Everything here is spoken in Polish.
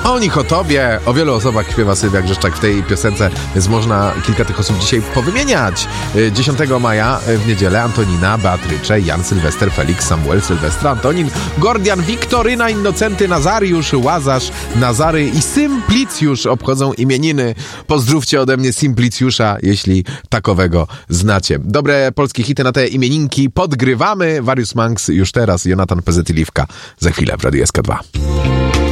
O nich, o tobie, o wielu osobach śpiewa Sylwia Grzeszczak w tej piosence, więc można kilka tych osób dzisiaj powymieniać. 10 maja w niedzielę Antonina, Beatrycze, Jan, Sylwester, Felix, Samuel, Sylwestra, Antonin, Gordian, Wiktoryna, Innocenty, Nazariusz, Łazarz, Nazary i Symplicjusz obchodzą imieniny. Pozdrówcie ode mnie Symplicjusza, jeśli takowego znacie. Dobre polskie hity na te imieninki podgrywamy. Warius Manx już teraz, Jonatan PZ i Liwka za chwilę w Radiu SK2.